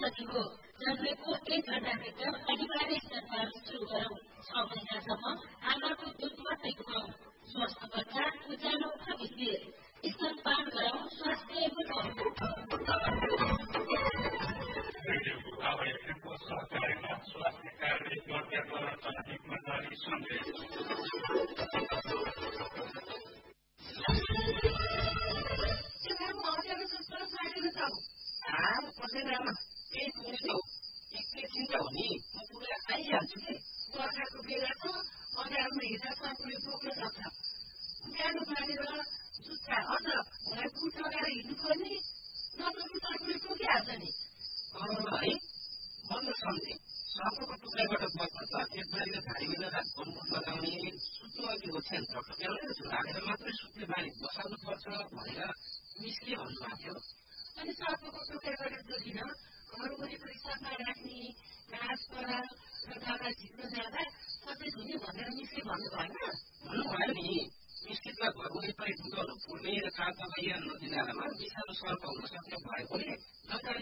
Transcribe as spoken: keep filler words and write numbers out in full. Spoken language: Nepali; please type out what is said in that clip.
गर्भवतीको जन्मेको एक घण्टाभित्र अनिवार्य स्तनपान सुरु गरौं। छ महिनासम्म आमाको दुध मात्रै खुवाऊ। स्वस्थ बच्चा उज्यालो भविष्य। स्तनपान गरौं, स्वास्थ्य बनाऊ। रेडियोको आवश्यकको सहकार्यमा स्वास्थ्य कार्य प्रज्ञाकरण ट्राफिक मन्त्रालय सन्देश। आइहाल्छु कि बर्खाको बेला छ अँध्यारोमा हिँड्दा साँपुले बोक्न सक्छ ज्यानो पारेर जुत्ता अझ बुट लगाएर हिँड्नुपर्ने नत्र साँपुले बोकिहाल्छ नि है म त सम्झेँ सर्पको टुक्राबाट बच्न त एकबारीले भारी बेला बम्बुट लगाउने सुत्नु अघि ओछ्यान टक्टक्याउने झुलाएर मात्रै सुत्ने बानी बसाल्नु पर्छ भनेर मिसले भन्नुभएको थियो। अनि सर्पको टुक्राबाट जोगिन घर वरिपरि सफा राख्ने घाँस पराल र दाना झिक्न जाँदा सचेत हुने भनेर मिसले भन्नु भएन भन्नुभयो नि। निश्चितलाई घर वरिपरि दुधहरू फुल्ने र चारपकैया नदी नालामा विषालु सर्प हुन सक्ने भएकोले